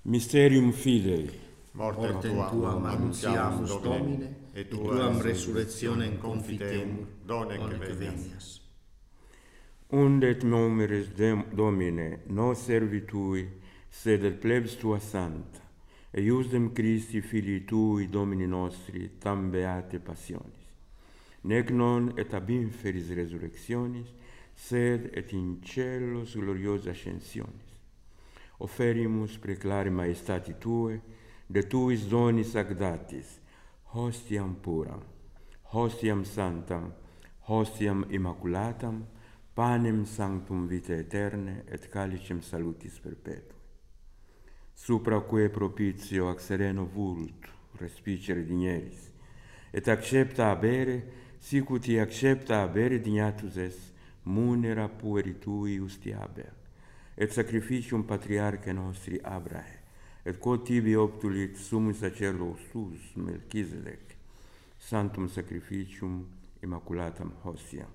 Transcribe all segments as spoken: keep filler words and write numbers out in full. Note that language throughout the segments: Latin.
Mysterium Fidei. Mortem tuam annuntiamus Domine, et tuam resurrectionem confitemur, donec venias. Und et nomeris Domine, nos servitui, sed et plebs tua santa, eiusdem Christi Filii tui, Domini nostri, tam beate passionis, nec non et ab inferis resurrectionis, sed et in celos gloriosa ascensionis. Oferimus preclare maestati Tue, de Tuis donis agdatis, hostiam puram, hostiam sanctam, hostiam immaculatam, panem sanctum vitae aeterne et calicem salutis perpetui. Supra quae propitio ac sereno vult respicere digneris, et accepta abere, sic ut i accepta abere dignatus es, munera pueri Tui ustiaber, et sacrificium patriarche nostri Abrahe, et quod tibi obtulit summus sacerdotus Melchisedec, sanctum sacrificium immaculatam hostiam.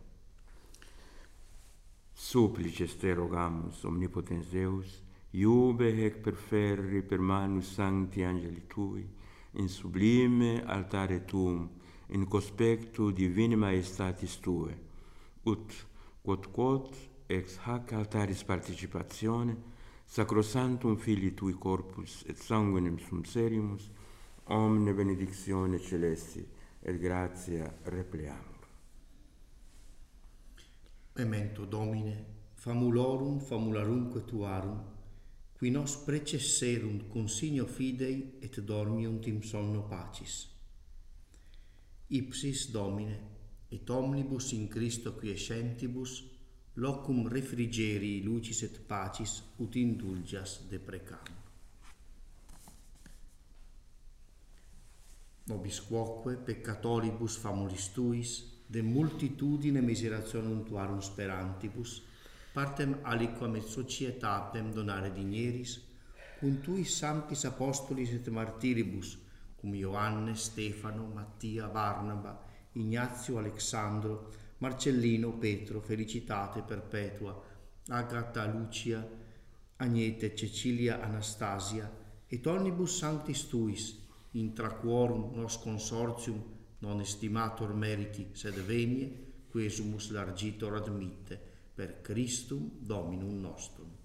Supplices te rogamus, omnipotens Deus, iube hec perferri per manus sancti angeli Tui, in sublime altare Tuum, in conspectu divini maestatis Tue, ut quod quod ex hac altaris participatione, sacrosanctum Filii Tui corpus et sanguinem sumserimus, omne benedictione celesti et gratia repleamur. Memento Domine, famulorum famularumque Tuarum, qui nos precesserunt consigno fidei et dormiunt in sonno pacis. Ipsis Domine, et omnibus in Christo quiescentibus, locum refrigerii lucis et pacis ut indulgias deprecamur. Nobis quoque peccatoribus famulis Tuis, de multitudine miserationem Tuarum sperantibus, partem aliquam et societatem donare digneris, cum Tuis sanctis apostolis et martiribus, cum Ioanne, Stefano, Mattia, Barnaba, Ignazio, Alexandro, Marcellino, Petro, Felicitate perpetua, Agata, Lucia, Agnete, Cecilia, Anastasia, et omnibus sanctis Tuis, intra quorum nos consortium non estimator meriti, sed venie, quesumus largitor admitte, per Christum Dominum nostrum.